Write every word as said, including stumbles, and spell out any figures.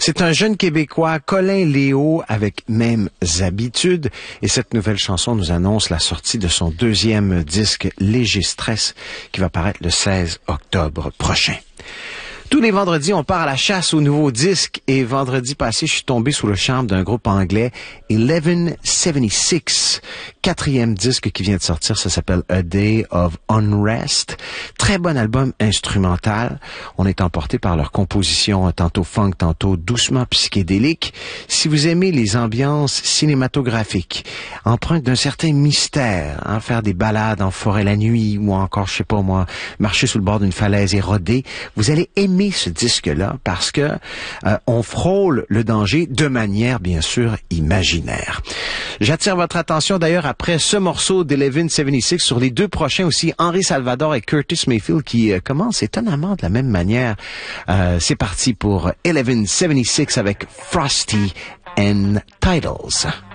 C'est un jeune Québécois, Colin Léo, avec Mêmes habitudes. Et cette nouvelle chanson nous annonce la sortie de son deuxième disque Léger Stress, qui va paraître le seize octobre prochain. Tous les vendredis, on part à la chasse aux nouveaux disques et vendredi passé, je suis tombé sous le charme d'un groupe anglais, eleven seventy-six. Quatrième disque qui vient de sortir, ça s'appelle A Day of Unrest. Très bon album instrumental. On est emporté par leur composition, tantôt funk, tantôt doucement psychédélique. Si vous aimez les ambiances cinématographiques, empreintes d'un certain mystère, hein, faire des balades en forêt la nuit ou encore, je sais pas moi, marcher sous le bord d'une falaise et rôder, vous allez aimer ce disque-là parce que euh, on frôle le danger de manière bien sûr imaginaire. J'attire votre attention d'ailleurs après ce morceau d'eleven seventy-six sur les deux prochains aussi, Henri Salvador et Curtis Mayfield qui euh, commencent étonnamment de la même manière. Euh, c'est parti pour eleven seventy-six avec Frosty and Titles.